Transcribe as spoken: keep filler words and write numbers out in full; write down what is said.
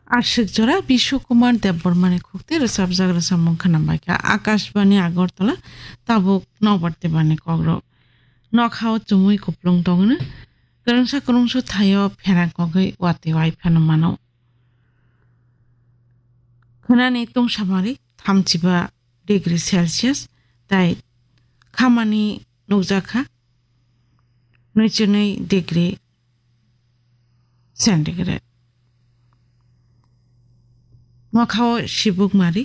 আশিক জোড়া বিশ্বকুমার দেববর্মানে খুঁজতে রেসাব জাগরা সামং খানামাইকা আকাশবাণী আগরতলা তাবুক নবার্তে বানে কগ্র নখাও চুমুই কুপ্লং দংনো গরংসা করংসো থাইও ফেরা গগৈ ওয়াতে ওয়াই ফেনমানো খনানি তং সামারি থামচিবা ডিগ্রি সেলসিয়াস তাই খামানি নৌজাখা নৈচनै ডিগ্রি সেন্টিগ্রেড নখাও শিবুক মারি